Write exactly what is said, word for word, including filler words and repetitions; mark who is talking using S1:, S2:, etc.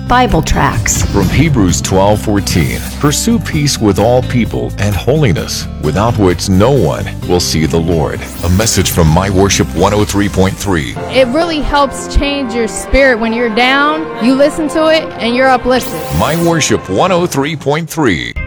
S1: Bible tracts.
S2: From Hebrews twelve fourteen, pursue peace with all people and holiness, without which no one will see the Lord. A message from My Worship one oh three point three.
S3: It really helps change your spirit. When you're down, you listen to it and you're uplifted.
S2: My Worship one oh three point three.